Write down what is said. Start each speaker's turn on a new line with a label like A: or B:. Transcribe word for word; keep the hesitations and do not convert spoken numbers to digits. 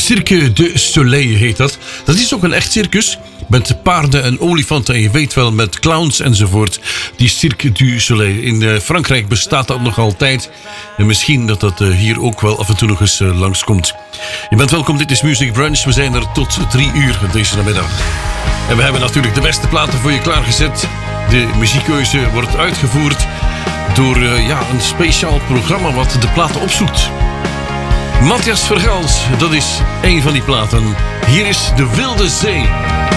A: Cirque du Soleil heet dat. Dat is ook een echt circus. Met paarden en olifanten en je weet wel, met clowns enzovoort. Die Cirque du Soleil. In uh, Frankrijk bestaat dat nog altijd. En misschien dat dat uh, hier ook wel af en toe nog eens uh, langskomt. Je bent welkom, dit is Music Brunch. We zijn er tot drie uur deze namiddag. En we hebben natuurlijk de beste platen voor je klaargezet. De muziekkeuze wordt uitgevoerd door uh, ja, een speciaal programma wat de platen opzoekt. Matthias Vergals, dat is één van die platen. Hier is De Wilde Zee.